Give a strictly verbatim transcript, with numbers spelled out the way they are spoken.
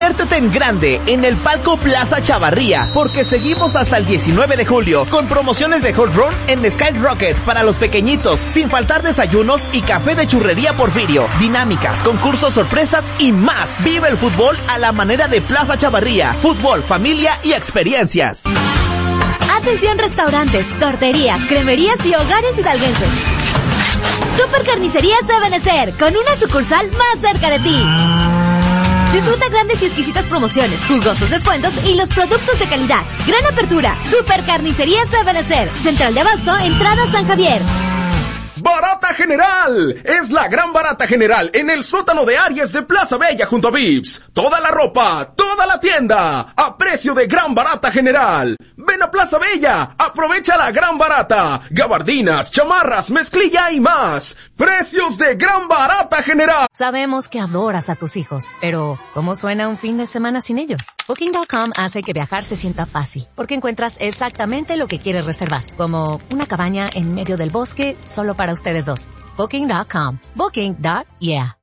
Diviértete en grande en el Palco Plaza Chavarría, porque seguimos hasta el diecinueve de julio con promociones de Hot Run en Sky Rocket para los pequeñitos, sin faltar desayunos y café de churrería Porfirio, dinámicas, concursos, sorpresas y más. Vive el fútbol a la manera de Plaza Chavarría, fútbol, familia y experiencias. Atención restaurantes, torterías, cremerías y hogares hidalguenses. Super Carnicerías de Benecer, con una sucursal más cerca de ti. Disfruta grandes y exquisitas promociones, jugosos descuentos y los productos de calidad. Gran apertura. Super Carnicerías de Benecer. Central de Abasto, entrada San Javier. ¡Barata General! Es la gran Barata General en el sótano de Aries de Plaza Bella junto a Vips. Toda la ropa, toda la tienda, a precio de gran Barata General. Ven a Plaza Bella, aprovecha la gran barata. Gabardinas, chamarras, mezclilla y más. Precios de gran Barata General. Sabemos que adoras a tus hijos, pero ¿cómo suena un fin de semana sin ellos? Booking punto com hace que viajar se sienta fácil, porque encuentras exactamente lo que quieres reservar, como una cabaña en medio del bosque solo para ustedes dos. Booking punto com. Booking. Yeah.